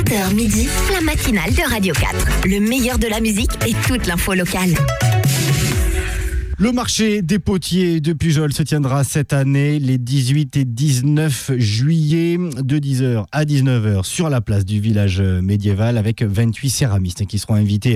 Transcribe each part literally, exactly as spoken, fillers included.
vingt heures midi, la matinale de Radio quatre. Le meilleur de la musique et toute l'info locale. Le marché des potiers de Pujol se tiendra cette année les dix-huit et dix-neuf juillet de dix heures à dix-neuf heures sur la place du village médiéval avec vingt-huit céramistes qui seront invités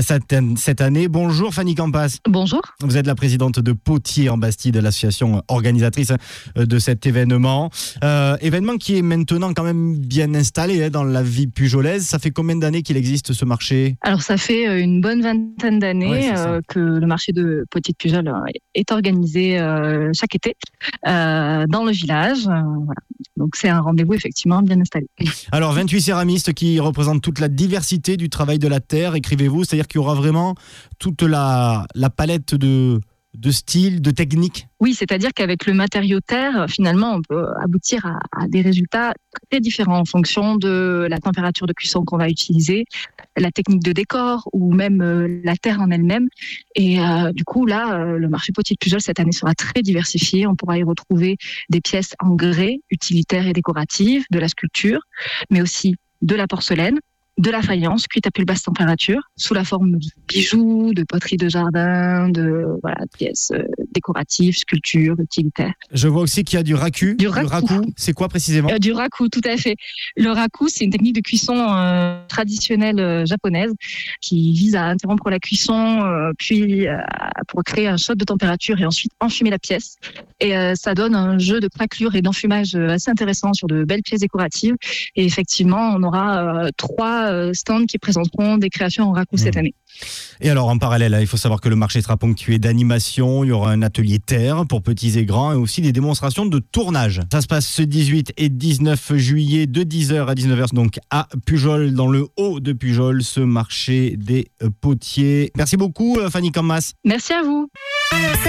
cette année. Bonjour Fanny Campas. Bonjour. Vous êtes la présidente de Potiers en Bastide, l'association organisatrice de cet événement. Euh, événement qui est maintenant quand même bien installé hein, dans la vie pujolaise. Ça fait combien d'années qu'il existe ce marché ? Alors ça fait une bonne vingtaine d'années ouais, euh, que le marché de potiers de Pujol est organisé euh, chaque été euh, dans le village. Euh, voilà. Donc c'est un rendez-vous effectivement bien installé. Alors vingt-huit céramistes qui représentent toute la diversité du travail de la terre, écrivez-vous, c'est-à-dire qu'il y aura vraiment toute la, la palette de... de style, de technique ? Oui, c'est-à-dire qu'avec le matériau terre, finalement, on peut aboutir à, à des résultats très différents en fonction de la température de cuisson qu'on va utiliser, la technique de décor ou même euh, la terre en elle-même. Et euh, du coup, là, euh, le marché potier de Pujol cette année sera très diversifié. On pourra y retrouver des pièces en grès, utilitaires et décoratives, de la sculpture, mais aussi de la porcelaine, de la faïence cuite à plus basse température, sous la forme de bijoux, de poteries de jardin, de voilà, pièces euh, décoratives, sculptures, utilitaires. Je vois aussi qu'il y a du raku. Du raku. Le raku, c'est quoi précisément ? euh, Du raku, tout à fait. Le raku, c'est une technique de cuisson euh, traditionnelle euh, japonaise qui vise à interrompre la cuisson, euh, puis euh, pour créer un choc de température et ensuite enfumer la pièce. Et euh, ça donne un jeu de craquelure et d'enfumage assez intéressant sur de belles pièces décoratives. Et effectivement, on aura euh, trois stands qui présenteront des créations en raku mmh. cette année. Et alors en parallèle, il faut savoir que le marché sera ponctué d'animations, il y aura un atelier terre pour petits et grands et aussi des démonstrations de tournage. Ça se passe ce dix-huit et dix-neuf juillet de dix heures à dix-neuf heures donc à Pujol, dans le haut de Pujol, ce marché des potiers. Merci beaucoup Fanny Campas. Merci à vous.